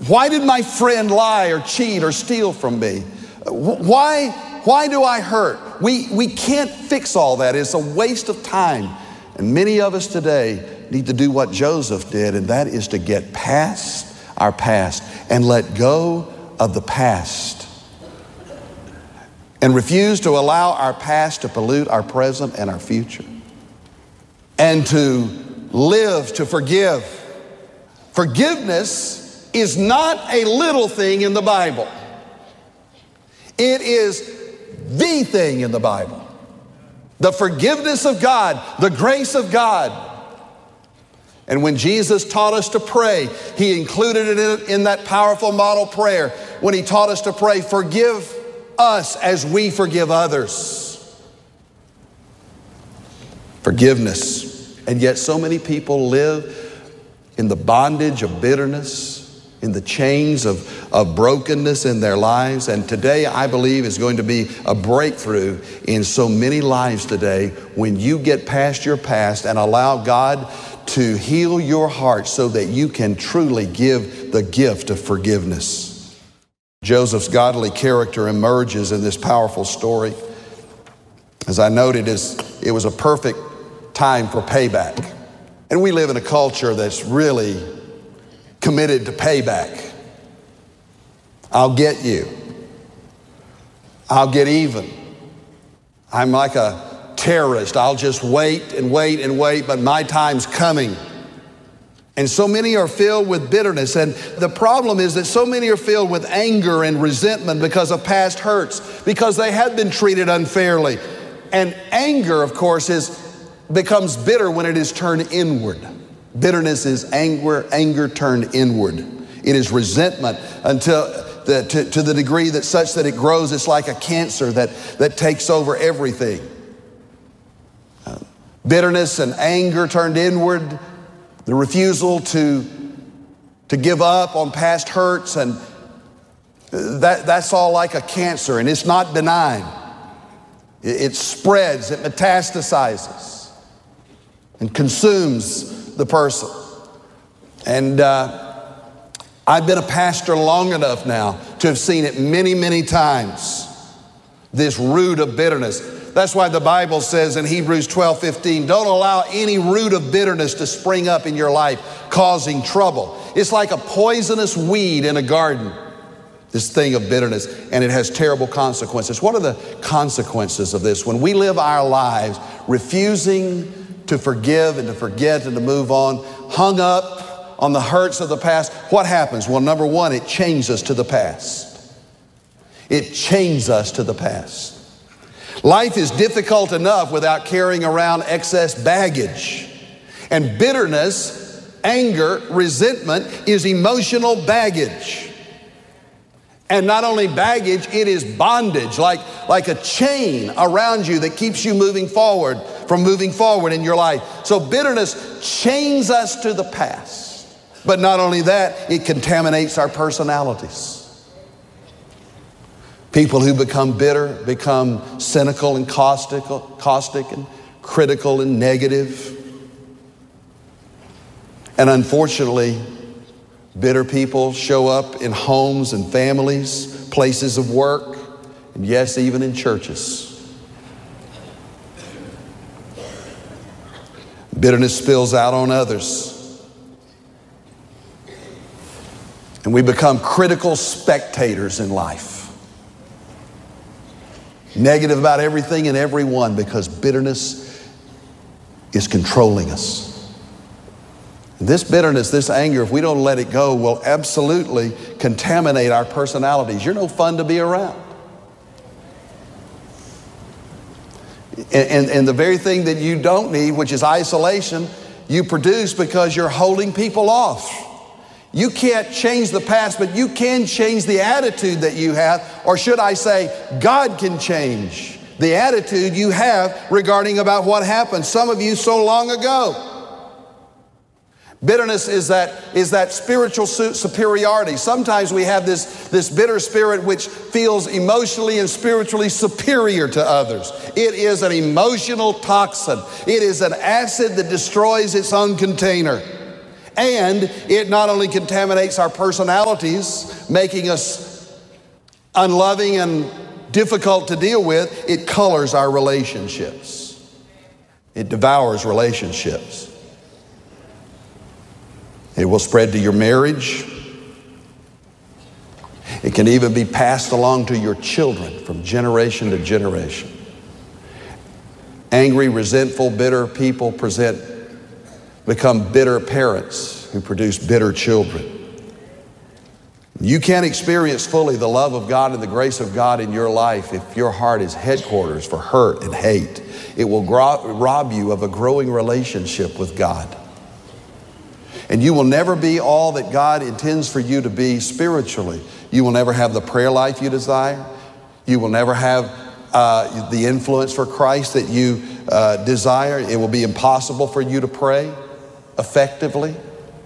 Why did my friend lie or cheat or steal from me? Why do I hurt? We can't fix all that. It's a waste of time. And many of us today need to do what Joseph did, and that is to get past our past and let go of the past and refuse to allow our past to pollute our present and our future, and to live to forgive. Forgiveness is not a little thing in the Bible. It is the thing in the Bible. The forgiveness of God, the grace of God. And when Jesus taught us to pray, He included it in that powerful model prayer when He taught us to pray, forgive us as we forgive others. Forgiveness. And yet so many people live in the bondage of bitterness, in the chains of brokenness in their lives. And today, I believe, is going to be a breakthrough in so many lives today when you get past your past and allow God to heal your heart so that you can truly give the gift of forgiveness. Joseph's godly character emerges in this powerful story. As I noted, it was a perfect time for payback. And we live in a culture that's really committed to payback. I'll get you. I'll get even. I'm like a terrorist. I'll just wait and wait and wait, but my time's coming. And so many are filled with bitterness. And the problem is that so many are filled with anger and resentment because of past hurts, because they have been treated unfairly. And anger, of course, becomes bitter when it is turned inward. Bitterness is anger turned inward. It is resentment to the degree that such that it grows. It's like a cancer that takes over everything. Bitterness and anger turned inward, the refusal to give up on past hurts, and that's all like a cancer, and it's not benign. It spreads, it metastasizes, and consumes the person. And I've been a pastor long enough now to have seen it many, many times, this root of bitterness. That's why the Bible says in Hebrews 12:15, don't allow any root of bitterness to spring up in your life, causing trouble. It's like a poisonous weed in a garden, this thing of bitterness, and it has terrible consequences. What are the consequences of this? When we live our lives refusing to forgive and to forget and to move on, hung up on the hurts of the past, what happens? Well, number one, it chains us to the past. It chains us to the past. Life is difficult enough without carrying around excess baggage. And bitterness, anger, resentment is emotional baggage. And not only baggage, it is bondage, like a chain around you that keeps you moving forward in your life. So bitterness chains us to the past. But not only that, it contaminates our personalities. People who become bitter become cynical and caustic and critical and negative. And unfortunately, bitter people show up in homes and families, places of work, and yes, even in churches. Bitterness spills out on others. And we become critical spectators in life. Negative about everything and everyone because bitterness is controlling us. This bitterness, this anger, if we don't let it go, will absolutely contaminate our personalities. You're no fun to be around. And the very thing that you don't need, which is isolation, you produce because you're holding people off. You can't change the past, but you can change the attitude that you have, or should I say, God can change the attitude you have regarding about what happened, some of you so long ago. Bitterness is that spiritual superiority. Sometimes we have this bitter spirit which feels emotionally and spiritually superior to others. It is an emotional toxin. It is an acid that destroys its own container. And it not only contaminates our personalities, making us unloving and difficult to deal with, it colors our relationships. It devours relationships. It will spread to your marriage. It can even be passed along to your children from generation to generation. Angry, resentful, bitter people become bitter parents who produce bitter children. You can't experience fully the love of God and the grace of God in your life if your heart is headquarters for hurt and hate. It will rob you of a growing relationship with God. And you will never be all that God intends for you to be spiritually. You will never have the prayer life you desire. You will never have the influence for Christ that you desire. It will be impossible for you to pray effectively.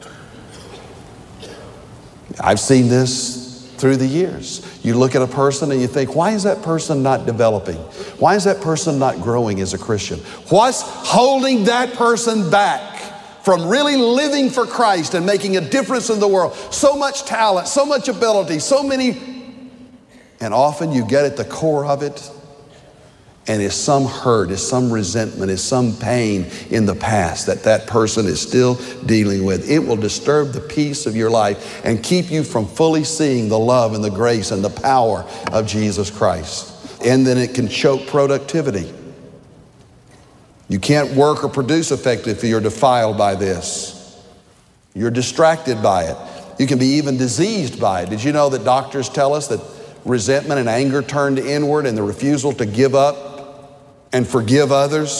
I've seen this through the years. You look at a person and you think, why is that person not developing? Why is that person not growing as a Christian? What's holding that person back from really living for Christ and making a difference in the world? So much talent, so much ability, so many. And often you get at the core of it, and it's some hurt, it's some resentment, it's some pain in the past that person is still dealing with. It will disturb the peace of your life and keep you from fully seeing the love and the grace and the power of Jesus Christ. And then it can choke productivity. You can't work or produce effectively if you're defiled by this. You're distracted by it. You can be even diseased by it. Did you know that doctors tell us that resentment and anger turned inward and the refusal to give up and forgive others